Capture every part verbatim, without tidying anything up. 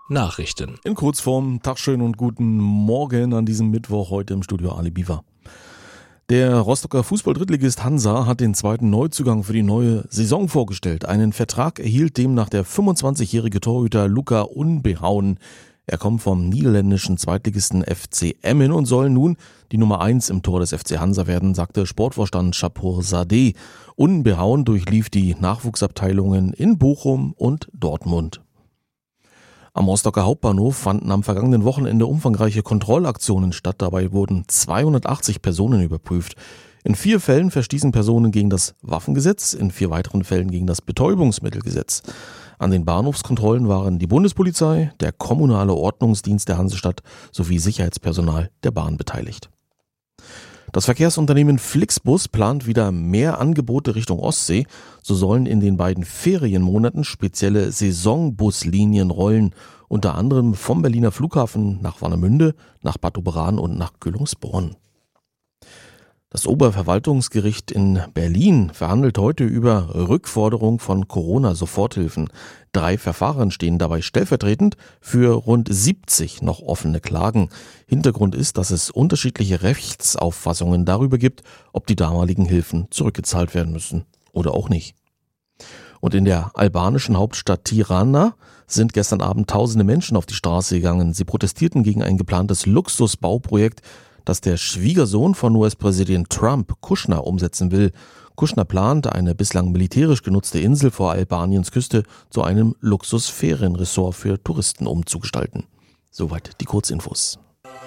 Nachrichten. In Kurzform, Tag schön und guten Morgen an diesem Mittwoch, heute im Studio Ali Biver. Der Rostocker Fußball-Drittligist Hansa hat den zweiten Neuzugang für die neue Saison vorgestellt. Einen Vertrag erhielt demnach der fünfundzwanzigjährige Torhüter Luca Unbehauen. Er kommt vom niederländischen Zweitligisten F C Emmen und soll nun die Nummer eins im Tor des F C Hansa werden, sagte Sportvorstand Shapur Sadeh. Unbehauen durchlief die Nachwuchsabteilungen in Bochum und Dortmund. Am Rostocker Hauptbahnhof fanden am vergangenen Wochenende umfangreiche Kontrollaktionen statt. Dabei wurden zweihundertachtzig Personen überprüft. In vier Fällen verstießen Personen gegen das Waffengesetz, in vier weiteren Fällen gegen das Betäubungsmittelgesetz. An den Bahnhofskontrollen waren die Bundespolizei, der kommunale Ordnungsdienst der Hansestadt sowie Sicherheitspersonal der Bahn beteiligt. Das Verkehrsunternehmen Flixbus plant wieder mehr Angebote Richtung Ostsee. So sollen in den beiden Ferienmonaten spezielle Saisonbuslinien rollen, unter anderem vom Berliner Flughafen nach Warnemünde, nach Bad Doberan und nach Kühlungsborn. Das Oberverwaltungsgericht in Berlin verhandelt heute über Rückforderung von Corona-Soforthilfen. Drei Verfahren stehen dabei stellvertretend für rund siebzig noch offene Klagen. Hintergrund ist, dass es unterschiedliche Rechtsauffassungen darüber gibt, ob die damaligen Hilfen zurückgezahlt werden müssen oder auch nicht. Und in der albanischen Hauptstadt Tirana sind gestern Abend tausende Menschen auf die Straße gegangen. Sie protestierten gegen ein geplantes Luxusbauprojekt, das der Schwiegersohn von U S-Präsident Trump, Kushner, umsetzen will. Kushner plant, eine bislang militärisch genutzte Insel vor Albaniens Küste zu einem Luxusferienresort für Touristen umzugestalten. Soweit die Kurzinfos.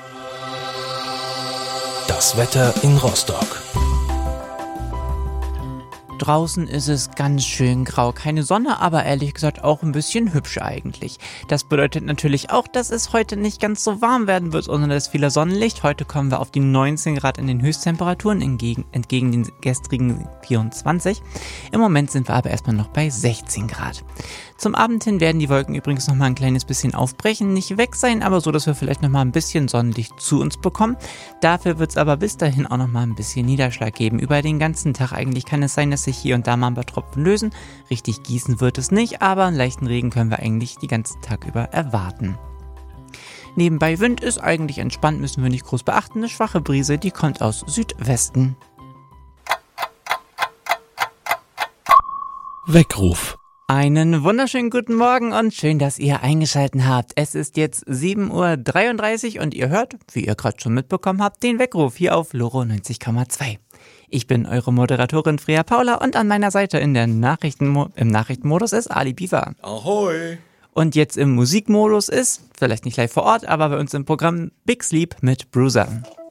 Das Wetter in Rostock. Draußen ist es ganz schön grau. Keine Sonne, aber ehrlich gesagt auch ein bisschen hübsch eigentlich. Das bedeutet natürlich auch, dass es heute nicht ganz so warm werden wird, sondern das viele Sonnenlicht. Heute kommen wir auf die neunzehn Grad in den Höchsttemperaturen, entgegen, entgegen den gestrigen vierundzwanzig. Im Moment sind wir aber erstmal noch bei sechzehn Grad. Zum Abend hin werden die Wolken übrigens noch mal ein kleines bisschen aufbrechen, nicht weg sein, aber so, dass wir vielleicht noch mal ein bisschen Sonnenlicht zu uns bekommen. Dafür wird es aber bis dahin auch noch mal ein bisschen Niederschlag geben. Über den ganzen Tag eigentlich kann es sein, dass sich hier und da mal ein paar Tropfen lösen. Richtig gießen wird es nicht, aber einen leichten Regen können wir eigentlich den ganzen Tag über erwarten. Nebenbei Wind ist eigentlich entspannt, müssen wir nicht groß beachten. Eine schwache Brise, die kommt aus Südwesten. Weckruf. Einen wunderschönen guten Morgen und schön, dass ihr eingeschaltet habt. Es ist jetzt sieben Uhr dreiunddreißig und ihr hört, wie ihr gerade schon mitbekommen habt, den Weckruf hier auf Loro neunzig Komma zwei. Ich bin eure Moderatorin Freya Paula und an meiner Seite in der Nachrichtenmo- im Nachrichtenmodus ist Ali Biver. Ahoi! Und jetzt im Musikmodus ist, vielleicht nicht live vor Ort, aber bei uns im Programm Big Sleep mit Bruiser.